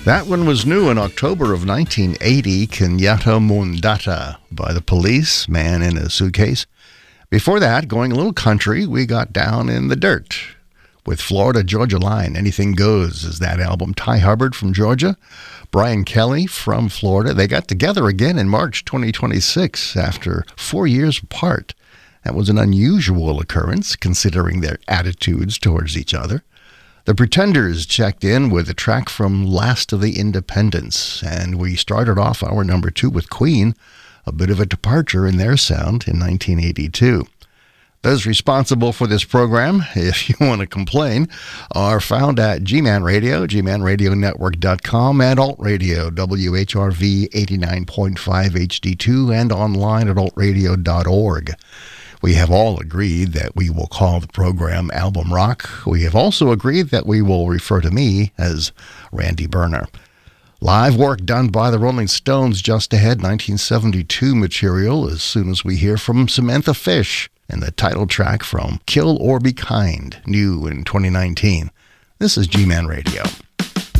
That one was new in October of 1980, Kenyatta Mundata by The Police, Man in a Suitcase. Before that, going a little country, we got Down in the Dirt with Florida Georgia Line. Anything Goes is that album. Ty Hubbard from Georgia, Brian Kelly from Florida. They got together again in March 2026 after 4 years apart. That was an unusual occurrence considering their attitudes towards each other. The Pretenders checked in with a track from Last of the Independents, and we started off our number 2 with Queen, a bit of a departure in their sound in 1982. Those responsible for this program, if you want to complain, are found at G-Man Radio, gmanradionetwork.com, and Alt Radio, WHRV 89.5 HD2, and online at altradio.org. We have all agreed that we will call the program Album Rock. We have also agreed that we will refer to me as Randy Berner. Live work done by the Rolling Stones just ahead, 1972 material, as soon as we hear from Samantha Fish and the title track from Kill or Be Kind, new in 2019. This is G-Man Radio.